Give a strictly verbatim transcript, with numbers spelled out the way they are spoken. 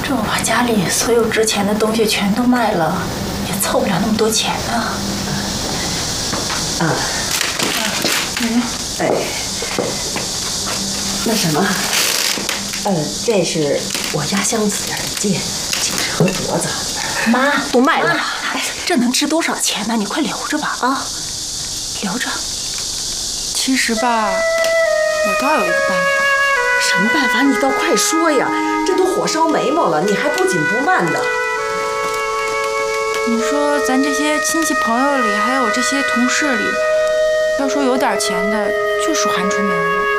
这我把家里所有值钱的东西全都卖了，也凑不了那么多钱呢。 啊， 嗯， 哎，那什么，呃，这是我家香子的耳戒，戒指和镯子。 妈， 都卖了。 哎，这能值多少钱呢？你快留着吧啊，留着。 其实吧，我倒有一个办法。 什么办法？你倒快说呀！这都火烧眉毛了，你还不紧不慢的。 你说咱这些亲戚朋友里，还有这些同事里，要说有点钱的，就数韩春明了。